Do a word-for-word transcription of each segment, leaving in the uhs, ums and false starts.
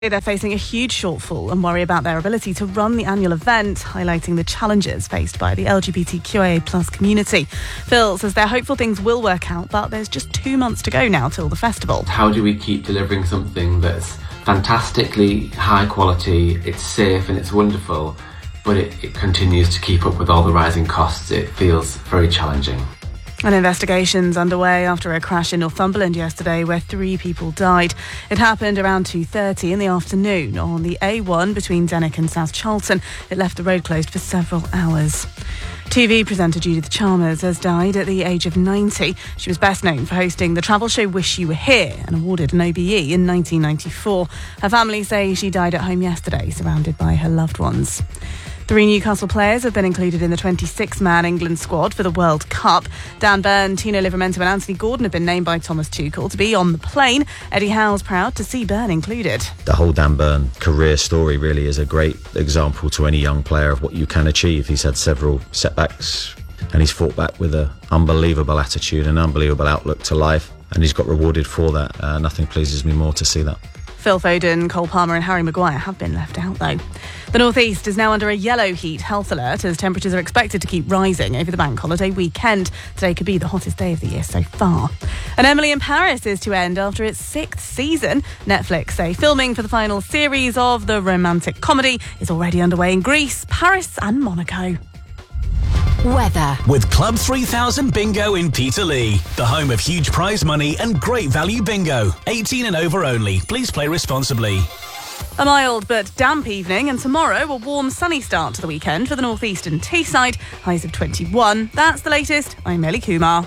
They're facing a huge shortfall and worry about their ability to run the annual event, highlighting the challenges faced by the L G B T Q I A plus community. Phil says they're hopeful things will work out, but there's just two months to go now till the festival. How do we keep delivering something that's fantastically high quality, it's safe and it's wonderful, but it, it continues to keep up with all the rising costs? It feels very challenging. An investigation's underway after a crash in Northumberland yesterday where three people died. It happened around two thirty in the afternoon on the A one between Denwick and South Charlton. It left the road closed for several hours. T V presenter Judith Chalmers has died at the age of ninety. She was best known for hosting the travel show Wish You Were Here and awarded an O B E in nineteen ninety-four. Her family say she died at home yesterday, surrounded by her loved ones. Three Newcastle players have been included in the twenty-six man England squad for the World Cup. Dan Burn, Tino Livramento and Anthony Gordon have been named by Thomas Tuchel to be on the plane. Eddie Howe's proud to see Burn included. The whole Dan Burn career story really is a great example to any young player of what you can achieve. He's had several setbacks and he's fought back with an unbelievable attitude and unbelievable outlook to life, and he's got rewarded for that. Uh, nothing pleases me more to see that. Phil Foden, Cole Palmer and Harry Maguire have been left out though. The North East is now under a yellow heat health alert as temperatures are expected to keep rising over the bank holiday weekend. Today could be the hottest day of the year so far. And Emily in Paris is to end after its sixth season. Netflix say filming for the final series of the romantic comedy is already underway in Greece, Paris and Monaco. Weather. With Club three thousand Bingo in Peterlee, the home of huge prize money and great value bingo. eighteen and over only. Please play responsibly. A mild but damp evening, and tomorrow a warm sunny start to the weekend for the North East and Teesside. Highs of twenty-one. That's the latest. I'm Melly Kumar.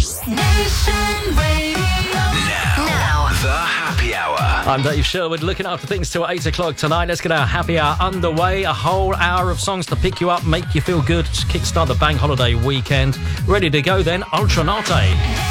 Nation Radio. Now. The Happy Hour. I'm Dave Sherwood, looking after things till eight o'clock tonight. Let's get our happy hour underway. A whole hour of songs to pick you up, make you feel good, kickstart the bank holiday weekend. Ready to go then, Ultra Naute.